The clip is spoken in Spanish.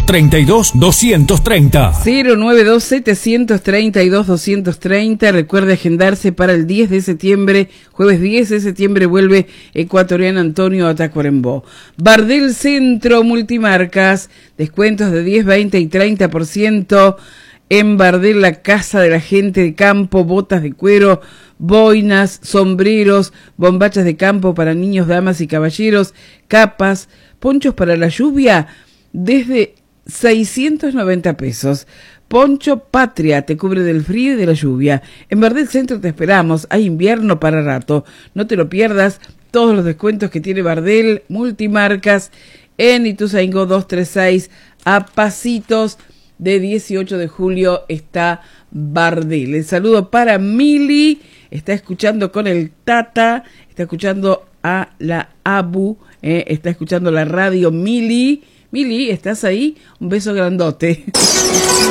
732-230. 092-732-230. Recuerde agendarse para el 10 de septiembre, jueves 10 de septiembre, vuelve ecuatoriano Antonio a Tacuarembó. Bardel Centro Multimarcas, descuentos de 10, 20 y 30%. En Bardel, la casa de la gente de campo, botas de cuero, boinas, sombreros, bombachas de campo para niños, damas y caballeros, capas, ponchos para la lluvia, desde 690 pesos. Poncho Patria te cubre del frío y de la lluvia. En Bardel Centro te esperamos, hay invierno para rato. No te lo pierdas, todos los descuentos que tiene Bardel Multimarcas en Ituzaingó 236, a pasitos de 18 de julio está Bardel. El saludo para Mili, está escuchando con el Tata, está escuchando a la Abu, está escuchando la radio Mili. Mili, ¿estás ahí? Un beso grandote.